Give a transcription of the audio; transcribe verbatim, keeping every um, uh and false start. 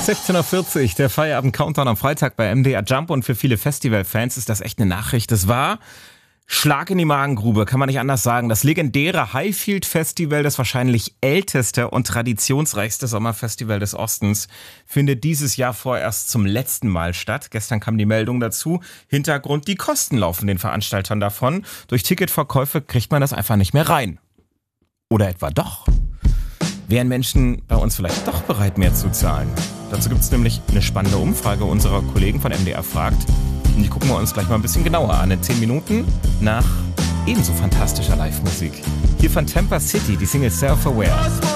sechzehn Uhr vierzig, der Feierabend-Countdown am Freitag bei M D R Jump, und für viele Festivalfans ist das echt eine Nachricht. Das war Schlag in die Magengrube, kann man nicht anders sagen. Das legendäre Highfield Festival, das wahrscheinlich älteste und traditionsreichste Sommerfestival des Ostens, findet dieses Jahr vorerst zum letzten Mal statt. Gestern kam die Meldung dazu. Hintergrund: die Kosten laufen den Veranstaltern davon. Durch Ticketverkäufe kriegt man das einfach nicht mehr rein. Oder etwa doch? Wären Menschen bei uns vielleicht doch bereit, mehr zu zahlen? Dazu gibt es nämlich eine spannende Umfrage unserer Kollegen von M D R fragt. Und die gucken wir uns gleich mal ein bisschen genauer an. In zehn Minuten nach ebenso fantastischer Live-Musik. Hier von Tampa City, die Single Self-Aware.